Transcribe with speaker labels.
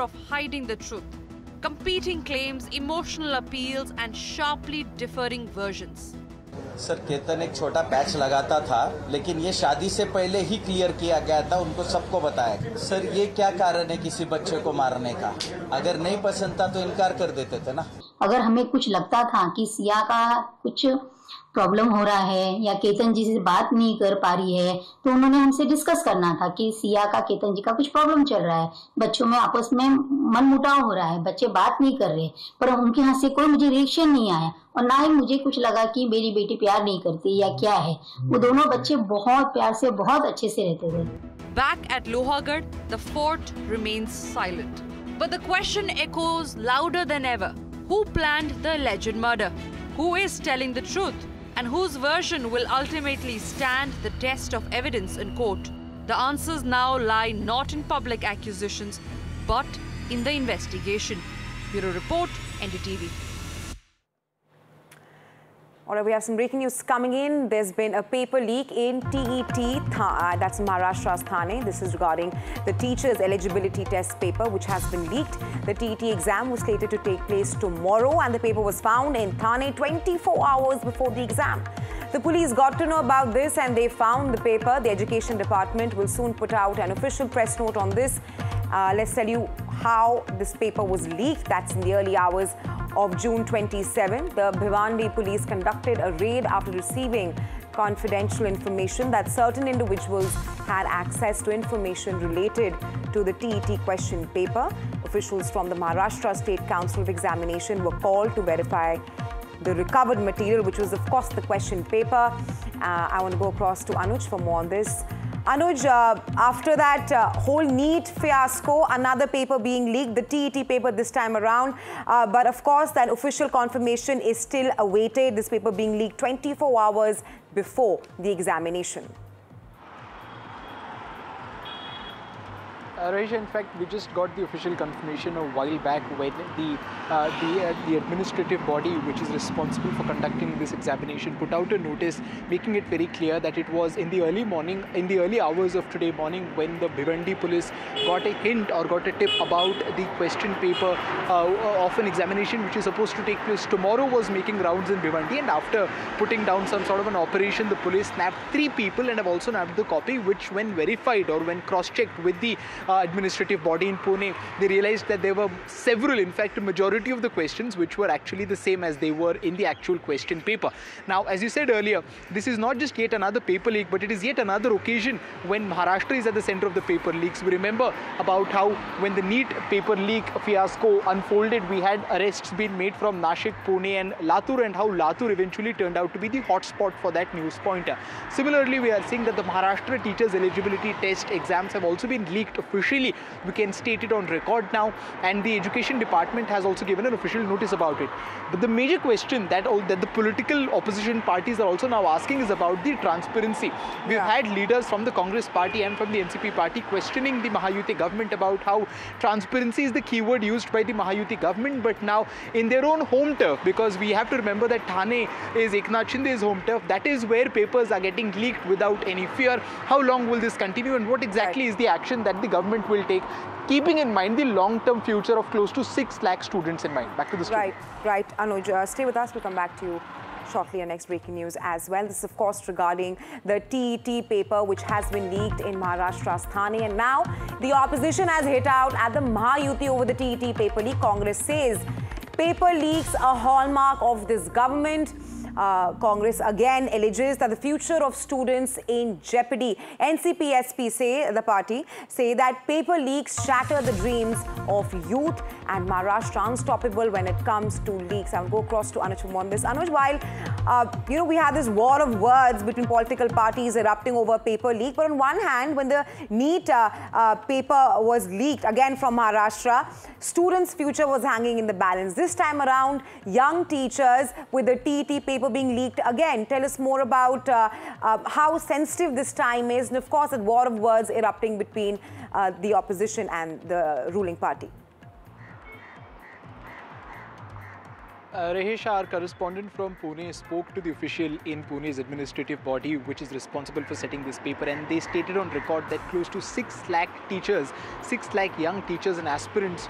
Speaker 1: of hiding the truth. Competing claims, emotional appeals, and sharply differing versions.
Speaker 2: Sir Ketan एक छोटा patch लगाता था, लेकिन ये शादी से पहले ही क्लियर किया गया था, उनको सबको बताया। सर ये क्या कारण है किसी बच्चे को मारने का? अगर नहीं पसंद था तो इनकार कर देते थे ना।
Speaker 3: अगर हमें कुछ लगता था कि सिया का कुछ प्रॉब्लम हो रहा है या केतन जी से बात नहीं कर पा रही है, तो उन्होंने हमसे डिस्कस करना था कि सिया का केतन जी का कुछ प्रॉब्लम चल रहा है, बच्चों में आपस में मनमुटाव हो रहा है, बच्चे बात नहीं कर रहे। पर उनके यहाँ से कोई मुझे रिएक्शन नहीं आया और ना ही मुझे कुछ लगा कि मेरी बेटी प्यार नहीं करती या क्या है। वो दोनों बच्चे बहुत प्यार से, बहुत अच्छे से रहते थे।
Speaker 1: Back at Lohagarh, the fort remains silent. But the question echoes louder than ever. Who planned the alleged murder? Who is telling the truth? And whose version will ultimately stand the test of evidence in court? The answers now lie not in public accusations, but in the investigation. Bureau Report, NDTV.
Speaker 4: All right, we have some breaking news coming in. There's been a paper leak in TET, that's Maharashtra's Thane. This is regarding the teacher's eligibility test paper, which has been leaked. The TET exam was slated to take place tomorrow, and the paper was found in Thane 24 hours before the exam. The police got to know about this and they found the paper. The Education Department will soon put out an official press note on this. Let's tell you how this paper was leaked. That's in the early hours of June 27. The Bhiwandi police conducted a raid after receiving confidential information that certain individuals had access to information related to the TET question paper. Officials from the Maharashtra State Council of Examination were called to verify the recovered material, which was, of course, the question paper. I want to go across to Anuj for more on this. Anuj, after that whole NEET fiasco, another paper being leaked, the TET paper this time around. But of course, that official confirmation is still awaited, this paper being leaked 24 hours before the examination.
Speaker 5: Rahisha, in fact, we just got the official confirmation a while back when the administrative body, which is responsible for conducting this examination, put out a notice making it very clear that it was in the early morning, in the early hours of today morning, when the Bhiwandi police got a hint or got a tip about the question paper of an examination which is supposed to take place tomorrow was making rounds in Bhiwandi, and after putting down some sort of an operation, the police snapped 3 people and have also nabbed the copy, which when verified or when cross-checked with the administrative body in Pune, they realized that there were several, in fact, a majority of the questions which were actually the same as they were in the actual question paper. Now, as you said earlier, this is not just yet another paper leak, but it is yet another occasion when Maharashtra is at the center of the paper leaks. We remember about how when the NEET paper leak fiasco unfolded, we had arrests being made from Nashik, Pune and Latur, and how Latur eventually turned out to be the hotspot for that news pointer. Similarly, we are seeing that the Maharashtra teachers eligibility test exams have also been leaked officially. We can state it on record now, and the Education Department has also given an official notice about it. But the major question that the political opposition parties are also now asking is about the transparency. We've had leaders from the Congress party and from the NCP party questioning the Mahayuti government about how transparency is the keyword used by the Mahayuti government, but now in their own home turf, because we have to remember that Thane is Eknath Shinde's home turf. That is where papers are getting leaked without any fear. How long will this continue, and what exactly is the action that the government will take, keeping in mind the long-term future of close to 6 lakh students in mind? Back to the studio.
Speaker 4: Right. Anuj, stay with us. We'll come back to you shortly. Our next breaking news as well. This is, of course, regarding the TET paper, which has been leaked in Maharashtra's Thane. And now the opposition has hit out at the Mahayuti over the TET paper leak. Congress says paper leaks a hallmark of this government. Congress again alleges that the future of students in jeopardy. NCP-SP the party say that paper leaks shatter the dreams of youth, and Maharashtra unstoppable when it comes to leaks. I will go across to Anuj on this. Anuj, while we have this war of words between political parties erupting over paper leak, but on one hand, when the NEET paper was leaked again from Maharashtra, students' future was hanging in the balance. This time around, young teachers with the TET paper being leaked again. Tell us more about how sensitive this time is, and of course, a war of words erupting between the opposition and the ruling party.
Speaker 5: Rahisha, our correspondent from Pune, spoke to the official in Pune's administrative body, which is responsible for setting this paper, and they stated on record that close to 6 lakh teachers, 6 lakh young teachers and aspirants